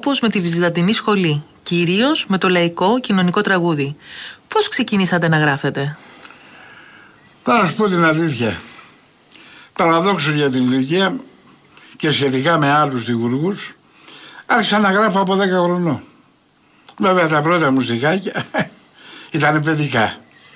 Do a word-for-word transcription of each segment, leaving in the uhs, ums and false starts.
όπως με τη Βυζαντινή σχολή, κυρίως με το λαϊκό κοινωνικό τραγούδι. Πώς ξεκινήσατε να γράφετε? Θα σου πω την αλήθεια. Παραδόξως για την ηλικία μου και σχετικά με άλλους δημιουργούς, άρχισα να γράφω από δέκα χρονών. Βέβαια τα πρώτα μου στιχάκια ήταν παιδικά.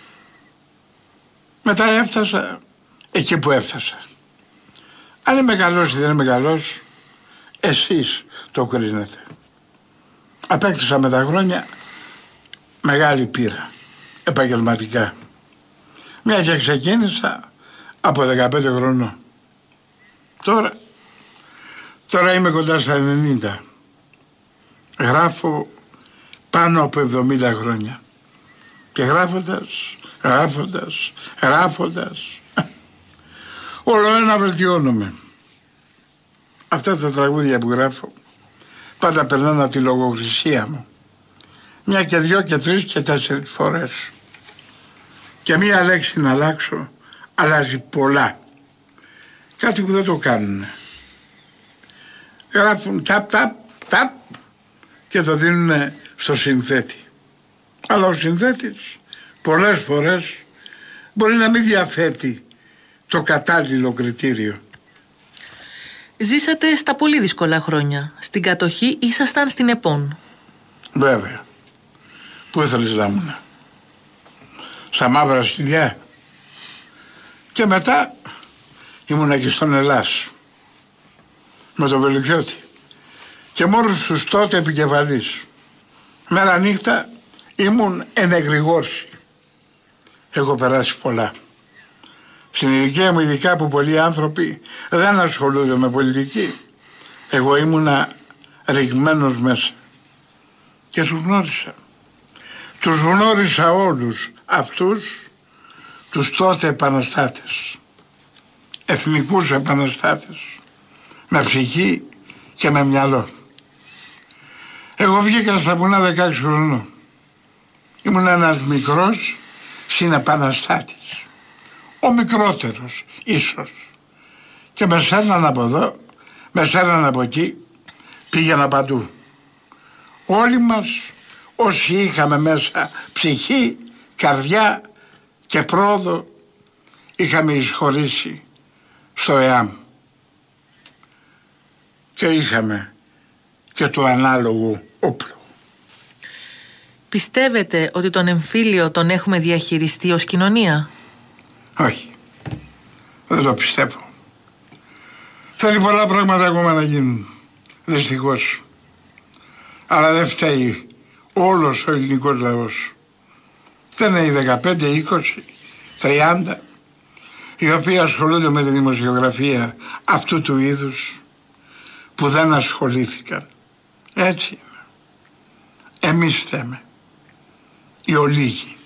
Μετά έφτασα εκεί που έφτασα. Αν είμαι καλός ή δεν είμαι καλός, εσείς το κρίνετε. Απέκτησα με τα χρόνια μεγάλη πείρα, επαγγελματικά. Μια και ξεκίνησα από δεκαπέντε χρονών. Τώρα, τώρα είμαι κοντά στα ενενήντα. Γράφω πάνω από εβδομήντα χρόνια. Και γράφοντας, γράφοντας, γράφοντας, όλο ένα βελτιώνομαι. Αυτά τα τραγούδια που γράφω πάντα περνάνε από τη λογοκρισία μου. Μια και δυο και τρεις και τέσσερις φορές. Και μία λέξη να αλλάξω αλλάζει πολλά. Κάτι που δεν το κάνουν. Γράφουν ταπ ταπ ταπ και το δίνουν στο συνθέτη. Αλλά ο συνθέτης πολλές φορές μπορεί να μην διαθέτει το κατάλληλο κριτήριο. Ζήσατε στα πολύ δύσκολα χρόνια. Στην κατοχή ήσασταν στην ΕΠΟΝ. Βέβαια. Πού ήθελες να ήμουν? Στα μαύρα σκυλιά. Και μετά ήμουνα και στον Ελλάς με τον Βελικιώτη και μόνος τους τότε επικεφαλής. Μέρα νύχτα ήμουν ενεγρηγόρση. Έχω περάσει πολλά. Στην ηλικία μου, ειδικά που πολλοί άνθρωποι δεν ασχολούνται με πολιτική, εγώ ήμουνα ρηγμένος μέσα και τους γνώρισα. Τους γνώρισα όλους αυτούς τους τότε επαναστάτες, εθνικούς επαναστάτες, με ψυχή και με μυαλό. Εγώ βγήκα στα βουνά δεκαέξι χρονών. Ήμουν ένας μικρός συνεπαναστάτης. Ο μικρότερος ίσως. Και με σέρναν από εδώ, με σέρναν από εκεί, πήγαινα παντού. Όλοι μας όσοι είχαμε μέσα ψυχή, καρδιά και πρόοδο, είχαμε εισχωρήσει στο ΕΑΜ. Και είχαμε και το ανάλογο όπλο. Πιστεύετε ότι τον εμφύλιο τον έχουμε διαχειριστεί ως κοινωνία? Όχι. Δεν το πιστεύω. Θέλει πολλά πράγματα ακόμα να γίνουν. Δυστυχώς. Αλλά δεν φταίει όλος ο ελληνικός λαός. Δεν είναι οι δεκαπέντε, είκοσι, τριάντα οι οποίοι ασχολούνται με τη δημοσιογραφία αυτού του είδους που δεν ασχολήθηκαν. Έτσι είναι. Εμείς θέμε. Οι ολίγοι.